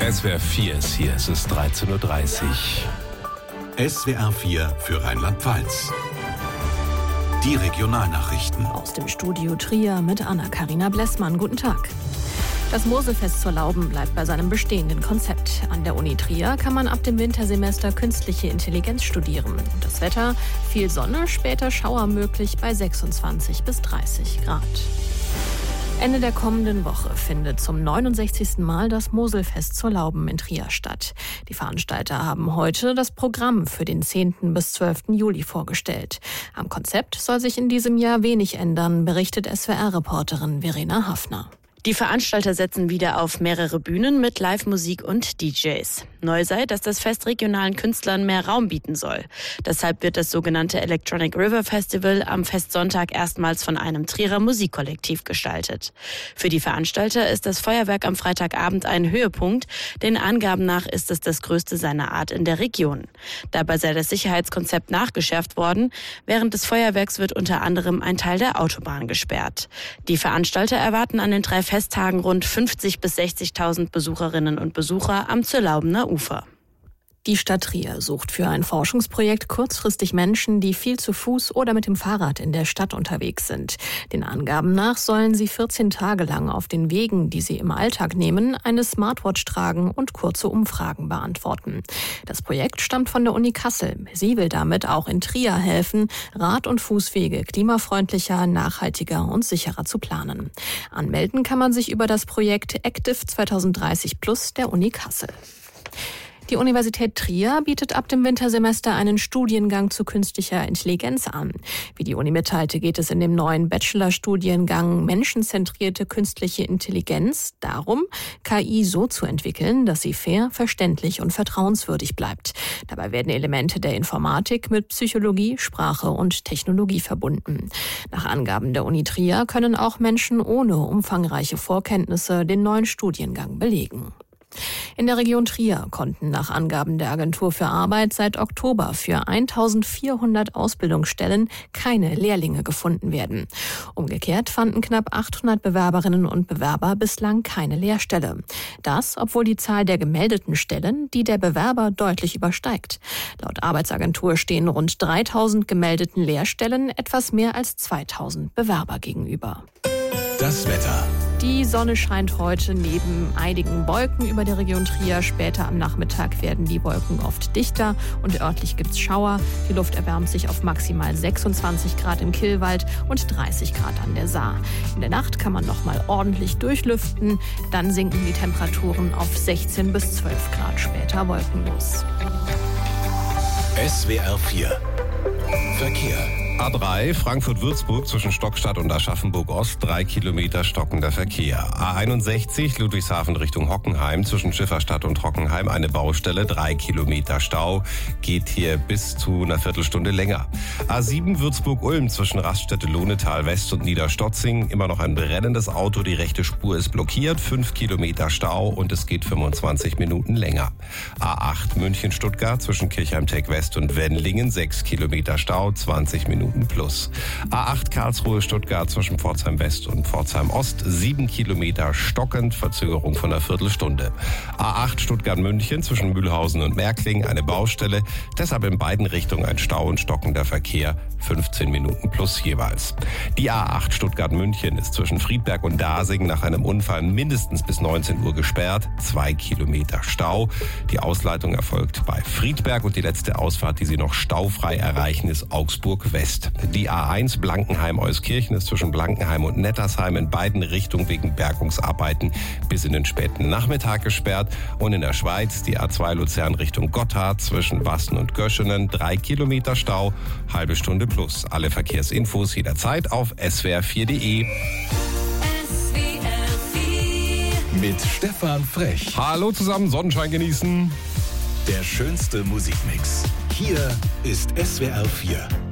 SWR 4 ist hier, es ist 13.30 Uhr. SWR 4 für Rheinland-Pfalz. Die Regionalnachrichten. Aus dem Studio Trier mit Anna-Karina Blessmann. Guten Tag. Das Moselfest zur Lauben bleibt bei seinem bestehenden Konzept. An der Uni Trier kann man ab dem Wintersemester künstliche Intelligenz studieren. Das Wetter, viel Sonne, später Schauer möglich bei 26 bis 30 Grad. Ende der kommenden Woche findet zum 69. Mal das Moselfest zur Lauben in Trier statt. Die Veranstalter haben heute das Programm für den 10. bis 12. Juli vorgestellt. Am Konzept soll sich in diesem Jahr wenig ändern, berichtet SWR-Reporterin Verena Hafner. Die Veranstalter setzen wieder auf mehrere Bühnen mit Live-Musik und DJs. Neu sei, dass das Fest regionalen Künstlern mehr Raum bieten soll. Deshalb wird das sogenannte Electronic River Festival am Festsonntag erstmals von einem Trierer Musikkollektiv gestaltet. Für die Veranstalter ist das Feuerwerk am Freitagabend ein Höhepunkt. Den Angaben nach ist es das größte seiner Art in der Region. Dabei sei das Sicherheitskonzept nachgeschärft worden. Während des Feuerwerks wird unter anderem ein Teil der Autobahn gesperrt. Die Veranstalter erwarten an den 3 Festtagen rund 50.000 bis 60.000 Besucherinnen und Besucher am Zerlaubener Ufer. Die Stadt Trier sucht für ein Forschungsprojekt kurzfristig Menschen, die viel zu Fuß oder mit dem Fahrrad in der Stadt unterwegs sind. Den Angaben nach sollen sie 14 Tage lang auf den Wegen, die sie im Alltag nehmen, eine Smartwatch tragen und kurze Umfragen beantworten. Das Projekt stammt von der Uni Kassel. Sie will damit auch in Trier helfen, Rad- und Fußwege klimafreundlicher, nachhaltiger und sicherer zu planen. Anmelden kann man sich über das Projekt Active 2030 Plus der Uni Kassel. Die Universität Trier bietet ab dem Wintersemester einen Studiengang zu künstlicher Intelligenz an. Wie die Uni mitteilte, geht es in dem neuen Bachelorstudiengang Menschenzentrierte künstliche Intelligenz darum, KI so zu entwickeln, dass sie fair, verständlich und vertrauenswürdig bleibt. Dabei werden Elemente der Informatik mit Psychologie, Sprache und Technologie verbunden. Nach Angaben der Uni Trier können auch Menschen ohne umfangreiche Vorkenntnisse den neuen Studiengang belegen. In der Region Trier konnten nach Angaben der Agentur für Arbeit seit Oktober für 1.400 Ausbildungsstellen keine Lehrlinge gefunden werden. Umgekehrt fanden knapp 800 Bewerberinnen und Bewerber bislang keine Lehrstelle. Das, obwohl die Zahl der gemeldeten Stellen die der Bewerber deutlich übersteigt. Laut Arbeitsagentur stehen rund 3.000 gemeldeten Lehrstellen etwas mehr als 2.000 Bewerber gegenüber. Das Wetter. Die Sonne scheint heute neben einigen Wolken über der Region Trier. Später am Nachmittag werden die Wolken oft dichter und örtlich gibt's Schauer. Die Luft erwärmt sich auf maximal 26 Grad im Kyllwald und 30 Grad an der Saar. In der Nacht kann man noch mal ordentlich durchlüften. Dann sinken die Temperaturen auf 16 bis 12 Grad, später wolkenlos. SWR 4 Verkehr. A3 Frankfurt-Würzburg zwischen Stockstadt und Aschaffenburg-Ost, 3 Kilometer stockender Verkehr. A61 Ludwigshafen Richtung Hockenheim zwischen Schifferstadt und Hockenheim eine Baustelle, 3 Kilometer Stau, geht hier bis zu einer Viertelstunde länger. A7 Würzburg-Ulm zwischen Raststätte-Lohnetal West und Niederstotzing, immer noch ein brennendes Auto, die rechte Spur ist blockiert, 5 Kilometer Stau und es geht 25 Minuten länger. A8 München-Stuttgart zwischen Kirchheim-Tech West und Wendlingen, 6 Kilometer Stau, 20 Minuten plus. A8 Karlsruhe-Stuttgart zwischen Pforzheim West und Pforzheim Ost, 7 Kilometer stockend, Verzögerung von einer Viertelstunde. A8 Stuttgart-München zwischen Mühlhausen und Märkling, eine Baustelle, deshalb in beiden Richtungen ein Stau und stockender Verkehr, 15 Minuten plus jeweils. Die A8 Stuttgart-München ist zwischen Friedberg und Dasing nach einem Unfall mindestens bis 19 Uhr gesperrt, 2 Kilometer Stau. Die Ausleitung erfolgt bei Friedberg und die letzte Ausfahrt, die Sie noch staufrei erreichen, ist Augsburg West. Die A1 Blankenheim-Euskirchen ist zwischen Blankenheim und Nettersheim in beiden Richtungen wegen Bergungsarbeiten bis in den späten Nachmittag gesperrt. Und in der Schweiz die A2 Luzern Richtung Gotthard zwischen Wassen und Göschenen, 3 Kilometer Stau, halbe Stunde plus. Alle Verkehrsinfos jederzeit auf swr4.de. Mit Stefan Frech. Hallo zusammen, Sonnenschein genießen. Der schönste Musikmix. Hier ist SWR 4.